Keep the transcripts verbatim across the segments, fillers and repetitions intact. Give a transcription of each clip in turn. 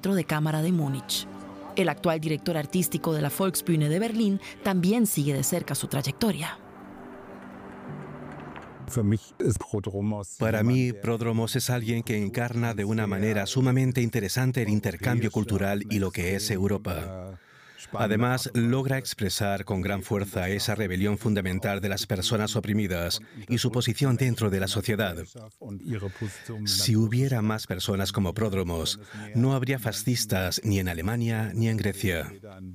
Teatro de Cámara de Múnich. El actual director artístico de la Volksbühne de Berlín también sigue de cerca su trayectoria. Para mí, Pródromos es alguien que encarna de una manera sumamente interesante el intercambio cultural y lo que es Europa. Además, logra expresar con gran fuerza esa rebelión fundamental de las personas oprimidas y su posición dentro de la sociedad. Si hubiera más personas como Pródromos, no habría fascistas ni en Alemania ni en Grecia.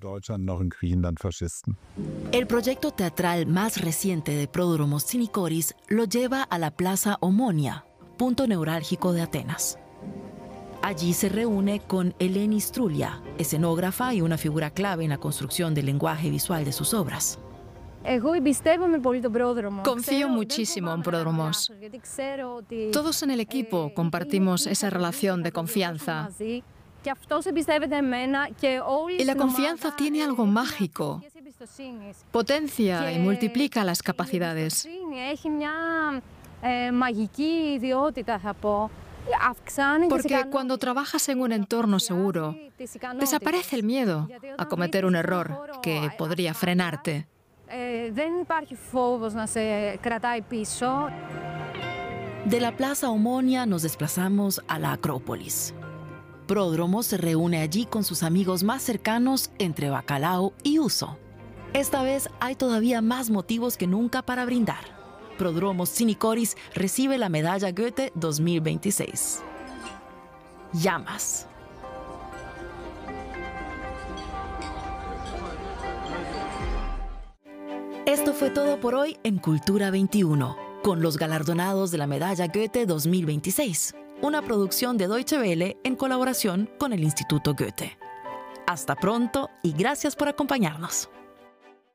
El proyecto teatral más reciente de Pródromos Tsinikoris lo lleva a la Plaza Omonia, punto neurálgico de Atenas. Allí se reúne con Eleni Strulia, escenógrafa y una figura clave en la construcción del lenguaje visual de sus obras. Confío muchísimo en Pródromos. Todos en el equipo compartimos esa relación de confianza. Y la confianza tiene algo mágico. Potencia y multiplica las capacidades. Porque cuando trabajas en un entorno seguro, desaparece el miedo a cometer un error que podría frenarte. De la Plaza Omonia nos desplazamos a la Acrópolis. Pródromos se reúne allí con sus amigos más cercanos entre bacalao y uso. Esta vez hay todavía más motivos que nunca para brindar. Pródromos Tsinikoris recibe la medalla Goethe dos mil veintiséis. Llamas. Esto fue todo por hoy en Cultura veintiuno, con los galardonados de la medalla Goethe dos mil veintiséis, una producción de Deutsche Welle en colaboración con el Instituto Goethe. Hasta pronto y gracias por acompañarnos.